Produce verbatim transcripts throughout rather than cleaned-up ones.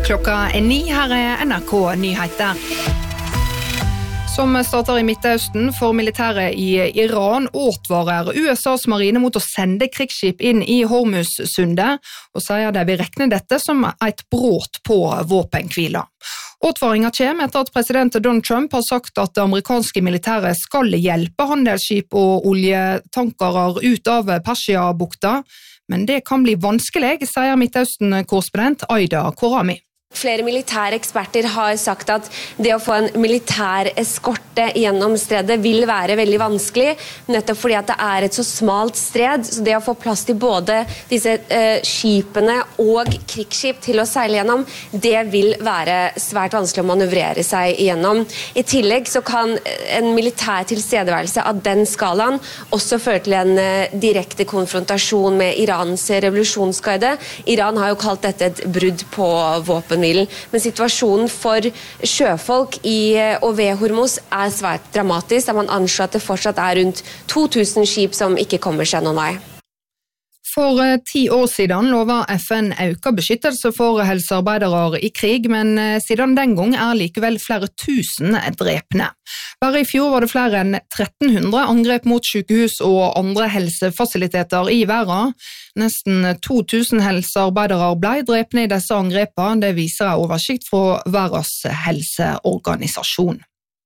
Klokka er ni, her er N R K Nyheter. Som starter i Midtøsten for militæret i Iran åtvarer U S A's marine mot å sende krigsskip inn i Hormuz-sundet, og sier de vil rekne dette som et brudd på våpenhvila. Åtvaringen kommer etter at president Donald Trump har sagt at det amerikanske militæret skal hjelpe handelsskip og oljetankere ut av Persia-bukta, men det kan bli vanskelig, sier Midtøsten-korrespondent Aida Korami. Flere militære eksperter har sagt at det å få en militær eskorte gjennom stredet vil være veldig vanskelig, nettopp fordi at det er et så smalt stred, så det å få plass til både disse eh, skipene og krigsskip til å seile gjennom, det vil være svært vanskelig å manøvrere seg gjennom. I tillegg så kan en militær tilstedeværelse av den skalaen også føre til en eh, direkte konfrontasjon med Irans revolusjonsgarde. Iran har jo kalt dette et brudd på våpen. Men situasjonen for sjøfolk i og ved Hormuz er svært dramatisk, da man anslår at det fortsatt er rundt to tusen skip som ikke kommer seg noen vei. For ti år siden lovet F N økt beskyttelse for helsearbeidere i krig, men siden den gang er likevel flere tusen drepne. Bare i fjor var det flere enn tretten hundre angrep mot sykehus og andre helsefasiliteter i verden. Nesten to tusen helsearbeidere ble drepne i disse angrepene, det viser en oversikt fra Verdens helseorganisasjon.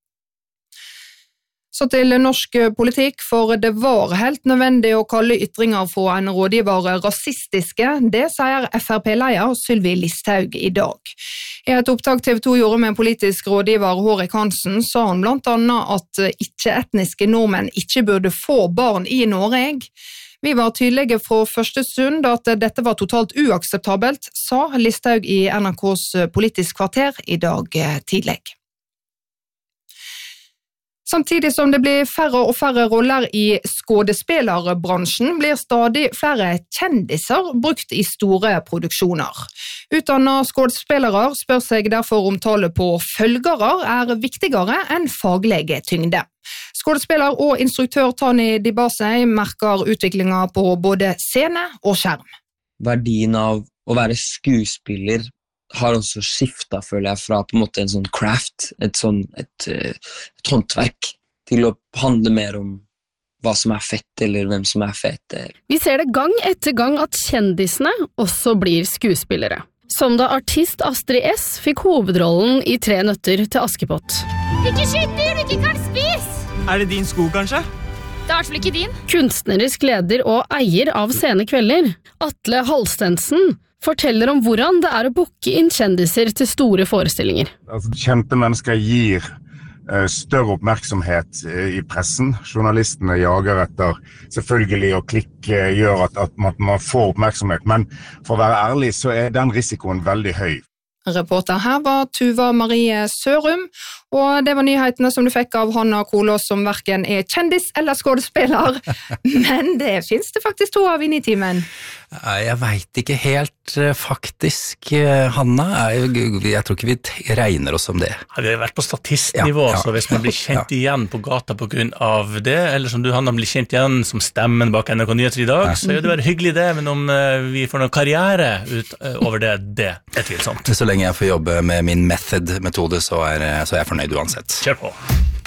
Så til norsk politikk, for det var helt nødvendig å kalle ytringer fra en rådgiver rasistiske. Det sier F R P-leder Sylvi Listhaug i dag. I et opptak T V to gjorde med politisk rådgiver Hårek Hansen, sa han blant annet at ikke-etniske nordmenn ikke burde få barn i Norge. Vi var tydelige fra første stund at dette var totalt uakseptabelt, sa Listhaug i N R K's Politisk kvarter i dag tidlig. Samtidig som det blir færre og færre roller i skådespillerbransjen, blir stadig flere kjendiser brukt i store produksjoner. Utdannede skuespillere spør seg derfor om tallet på følgere er viktigere enn faglig tyngde. Skuespiller og instruktør Tani Dibasei merker utviklingen på både scene og skjerm. Verdien av å være skuespiller har også skiftet, føler jeg, fra på en måte en sånn craft, et, sånn, et, et håndverk, til å handle mer om hva som er fett, eller hvem som er fett. Vi ser det gang etter gang at kjendisene også blir skuespillere. Som da artist Astrid S fikk hovedrollen i Tre nøtter til Askepott. Ikke skyt dyr du ikke kan spise! Er det din sko, kanskje? Det er i hvert fall ikke din. Kunstnerisk leder og eier av Sene kvelder, Atle Halstensen, forteller om hvordan det er å booke inn kjendiser til store forestillinger. Altså, kjente mennesker gir uh, større oppmerksomhet uh, i pressen. Journalistene jager etter selvfølgelig å klikke gjør at, at man, man får oppmerksomhet, men for å være ærlig så er den risikoen veldig høy. Reporter her var Tuva Marie Sørum, og det var nyhetene som du fikk av Hanna Kolås, som hverken er kjendis eller skådespiller, men det finnes det faktisk to av inne i timen. Jeg vet ikke helt, faktisk, Hanna. Jeg, jeg tror ikke vi regner oss som det. Har vi vært på statistnivå, ja, ja, så hvis man blir kjent ja. igjen på gata på grunn av det, eller som du, Hanna, blir kjent igjen som stemmen bak N R K Nyheter i dag, ja. så er det bare hyggelig det, men om vi får noen karriere ut over det, det er tvilsomt. Så lenge jeg får jobbe med min method-metode, så er, så er jeg fornøyd uansett. Kjør på!